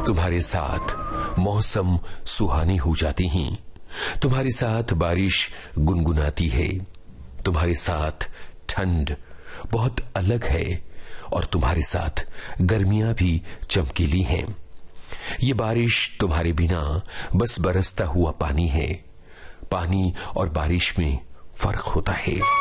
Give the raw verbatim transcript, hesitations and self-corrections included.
तुम्हारे साथ मौसम सुहानी हो जाती ही, तुम्हारे साथ बारिश गुनगुनाती है, तुम्हारे साथ ठंड बहुत अलग है और तुम्हारे साथ गर्मियां भी चमकीली हैं। ये बारिश तुम्हारे बिना बस बरसता हुआ पानी है। पानी और बारिश में फर्क होता है।